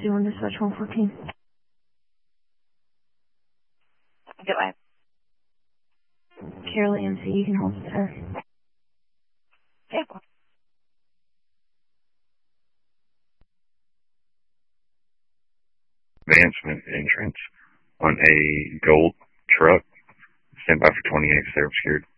61 dispatch 114. Goodbye. Carol MC, you can hold it there. Okay. Advancement entrance on a gold truck. Stand by for 28 if they're obscured.